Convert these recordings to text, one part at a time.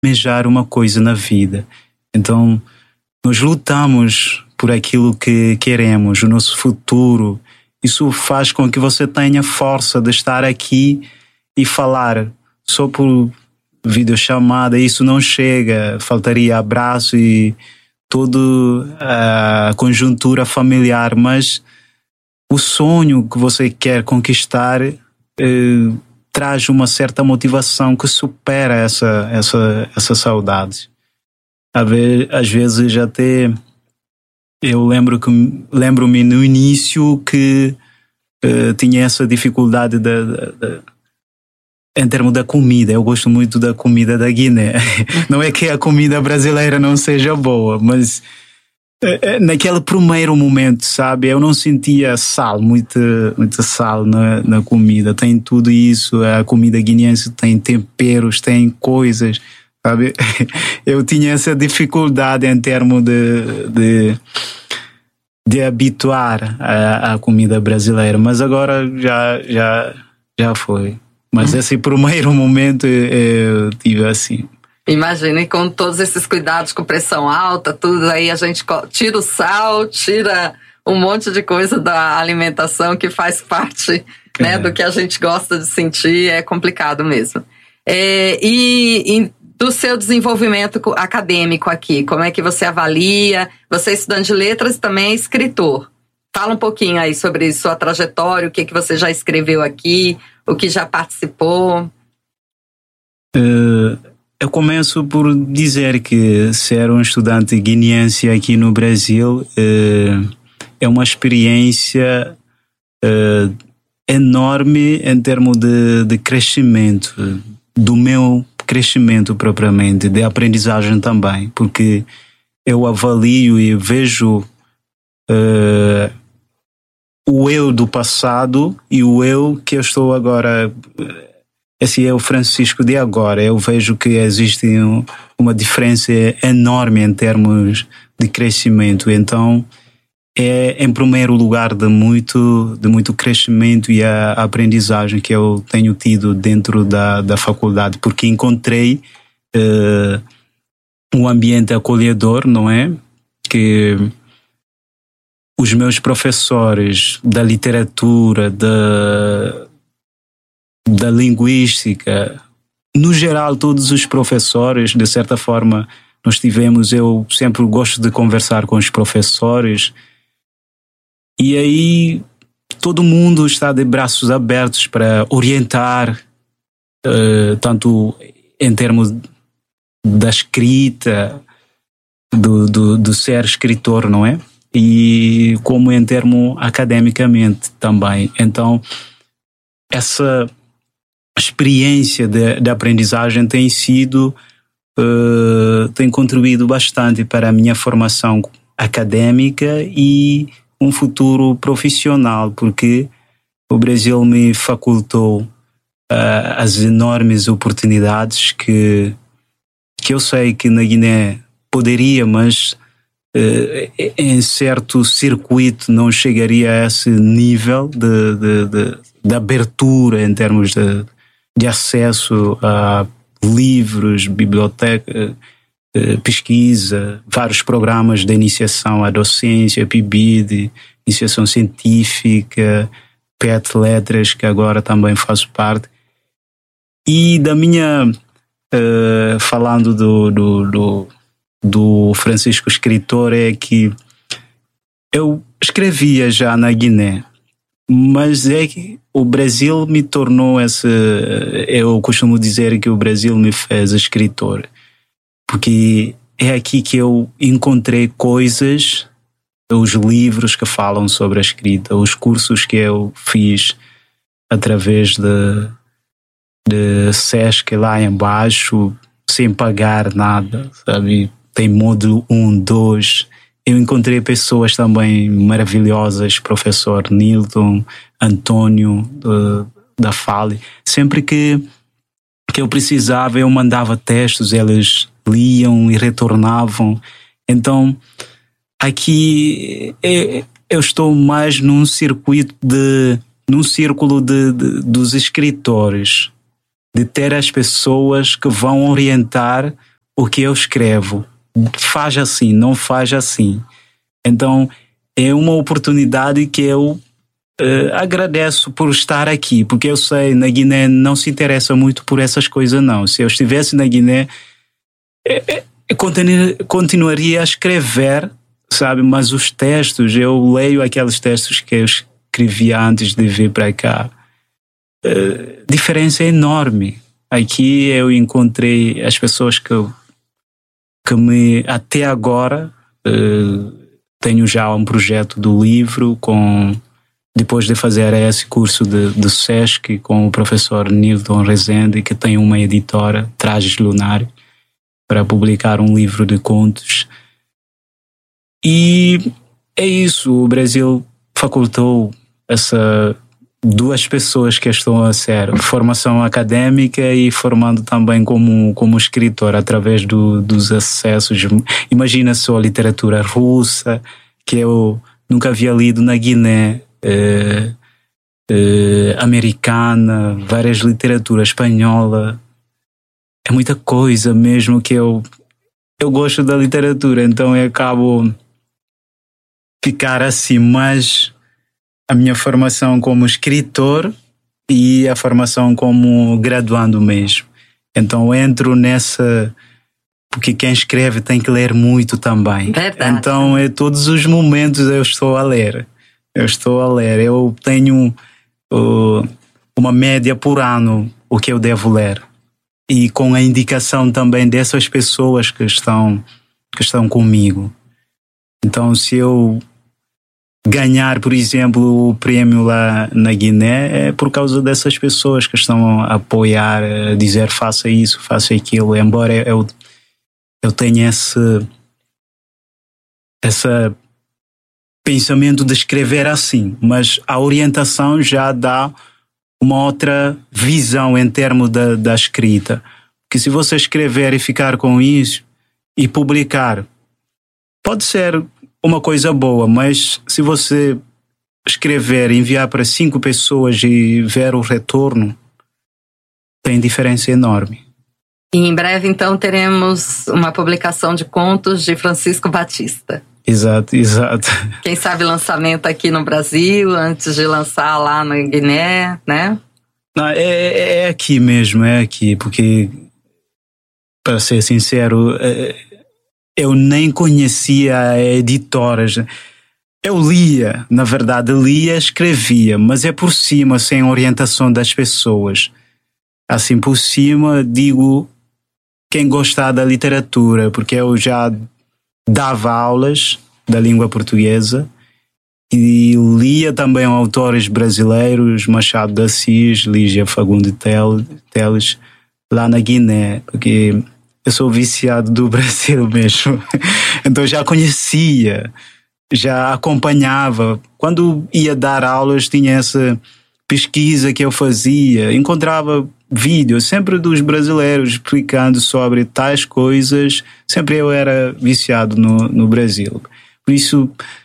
almejar uma coisa na vida. Então, nós lutamos por aquilo que queremos, o nosso futuro. Isso faz com que você tenha força de estar aqui e falar. Só por videochamada isso não chega, faltaria abraço e toda a conjuntura familiar, mas o sonho que você quer conquistar traz uma certa motivação que supera essa saudade. Às vezes até eu lembro-me no início que tinha essa dificuldade em termos da comida. Eu gosto muito da comida da Guiné. Não é que a comida brasileira não seja boa, mas naquele primeiro momento, sabe, eu não sentia sal, muito sal na comida. Tem tudo isso, a comida guineense tem temperos, tem coisas, sabe? Eu tinha essa dificuldade em termos de habituar à comida brasileira, mas agora já foi. Mas esse primeiro momento eu tive assim. Imagine, com todos esses cuidados, com pressão alta, tudo aí, a gente tira o sal, tira um monte de coisa da alimentação que faz parte, né, do que a gente gosta de sentir, é complicado mesmo. E do seu desenvolvimento acadêmico aqui, como é que você avalia? Você é estudante de letras e também é escritor. Fala um pouquinho aí sobre sua trajetória, o que você já escreveu aqui, o que já participou. Eu começo por dizer que ser um estudante guineense aqui no Brasil é uma experiência enorme em termos de crescimento, do meu crescimento propriamente, de aprendizagem também, porque eu avalio e vejo o eu do passado e o eu que eu estou agora. Esse é o Francisco de agora. Eu vejo que existe uma diferença enorme em termos de crescimento. Então, é em primeiro lugar de muito crescimento e a aprendizagem que eu tenho tido dentro da faculdade, porque encontrei um ambiente acolhedor, não é? Que os meus professores da literatura, da linguística, no geral todos os professores, de certa forma eu sempre gosto de conversar com os professores e aí todo mundo está de braços abertos para orientar, tanto em termos da escrita, do ser escritor, não é? E como em termos academicamente também. Então, essa experiência de aprendizagem tem contribuído bastante para a minha formação académica e um futuro profissional, porque o Brasil me facultou as enormes oportunidades que eu sei que na Guiné poderia, mas em certo circuito não chegaria a esse nível de abertura em termos de acesso a livros, biblioteca, pesquisa, vários programas de iniciação à docência, PIBID, iniciação científica, PET Letras, que agora também faço parte. E da minha... falando do Francisco escritor, é que eu escrevia já na Guiné, mas é que o Brasil me tornou eu costumo dizer que o Brasil me fez escritor, porque é aqui que eu encontrei coisas, os livros que falam sobre a escrita, os cursos que eu fiz através de SESC lá embaixo, sem pagar nada, sabe? Tem módulo 1, 2. Eu encontrei pessoas também maravilhosas, professor Nilton, Antônio da Fale. Sempre que eu precisava, eu mandava textos, eles liam e retornavam. Então, aqui eu estou mais num circuito num círculo dos escritores, de ter as pessoas que vão orientar o que eu escrevo. Faz assim, não faz assim. Então, é uma oportunidade que eu agradeço por estar aqui, porque eu sei, na Guiné não se interessa muito por essas coisas, não. Se eu estivesse na Guiné, continuaria a escrever, sabe? Mas os textos, eu leio aqueles textos que eu escrevi antes de vir para cá. A diferença é enorme. Aqui eu encontrei as pessoas que me, até agora, tenho já um projeto do livro, depois de fazer esse curso do SESC com o professor Nilton Rezende, que tem uma editora, Trajes Lunar, para publicar um livro de contos. E é isso, o Brasil facultou duas pessoas que estão a ser formação acadêmica e formando também como escritor através dos acessos. Imagina só a literatura russa, que eu nunca havia lido na Guiné, americana, várias literaturas, espanhola. É muita coisa mesmo que eu gosto da literatura, então eu acabo ficar assim, mas a minha formação como escritor e a formação como graduando mesmo. Então entro nessa, porque quem escreve tem que ler muito também. Verdade. Então todos os momentos eu estou a ler. Eu tenho uma média por ano o que eu devo ler. E com a indicação também dessas pessoas que estão comigo. Então, se eu ganhar, por exemplo, o prêmio lá na Guiné, é por causa dessas pessoas que estão a apoiar, a dizer faça isso, faça aquilo. Embora eu tenha esse pensamento de escrever assim, mas a orientação já dá uma outra visão em termos da escrita. Porque se você escrever e ficar com isso e publicar, pode ser uma coisa boa, mas se você escrever e enviar para 5 pessoas e ver o retorno, tem diferença enorme. E em breve, então, teremos uma publicação de contos de Francisco Batista. Exato. Quem sabe lançamento aqui no Brasil, antes de lançar lá na Guiné, né? Não, é aqui mesmo, porque, para ser sincero, eu nem conhecia editoras. Eu lia, na verdade, escrevia, mas é por cima, sem orientação das pessoas. Assim, por cima, digo, quem gostar da literatura, porque eu já dava aulas da língua portuguesa e lia também autores brasileiros, Machado de Assis, Lígia Fagundes Teles, lá na Guiné, porque eu sou viciado do Brasil mesmo. Então já conhecia, já acompanhava. Quando ia dar aulas, tinha essa pesquisa que eu fazia, encontrava vídeos sempre dos brasileiros explicando sobre tais coisas. Sempre eu era viciado no Brasil. Por isso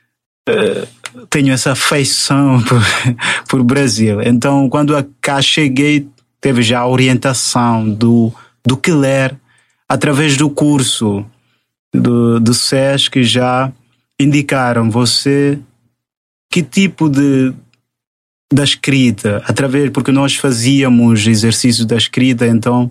tenho essa afeição por Brasil. Então, quando cá cheguei, teve já a orientação do que ler através do curso do SESC. Já indicaram você que tipo da escrita, porque nós fazíamos exercícios da escrita, então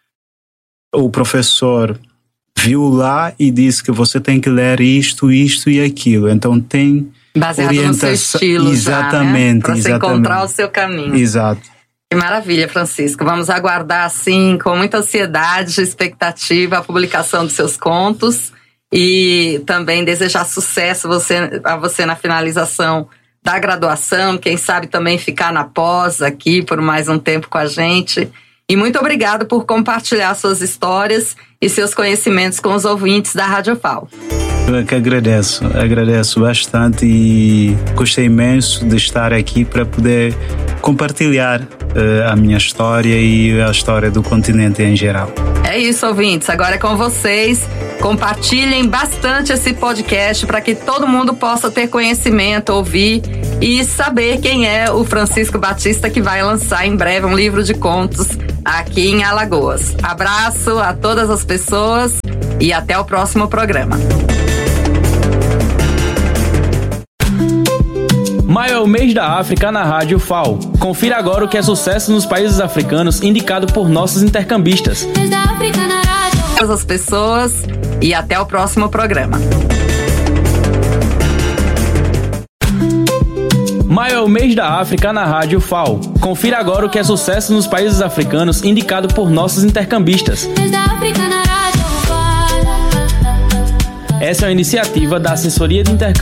o professor viu lá e disse que você tem que ler isto e aquilo, então tem baseado orientação, no seu estilo, exatamente, para você encontrar o seu caminho. Exato. Que maravilha, Francisco. Vamos aguardar, assim, com muita ansiedade, expectativa, a publicação dos seus contos e também desejar sucesso a você na finalização da graduação, quem sabe também ficar na pós aqui por mais um tempo com a gente. E muito obrigado por compartilhar suas histórias e seus conhecimentos com os ouvintes da Rádio FAO. Eu que agradeço bastante e gostei imenso de estar aqui para poder compartilhar a minha história e a história do continente em geral. É isso, ouvintes. Agora é com vocês. Compartilhem bastante esse podcast para que todo mundo possa ter conhecimento, ouvir e saber quem é o Francisco Batista, que vai lançar em breve um livro de contos aqui em Alagoas. Abraço a todas as pessoas E até o próximo programa. Maio é o mês da África na Rádio FAO. Confira agora o que é sucesso nos países africanos, indicado por nossos intercambistas. As pessoas e até o próximo programa. Maio é o mês da África na Rádio FAO. Confira agora o que é sucesso nos países africanos, indicado por nossos intercambistas. Essa é uma iniciativa da Assessoria de Intercâmbio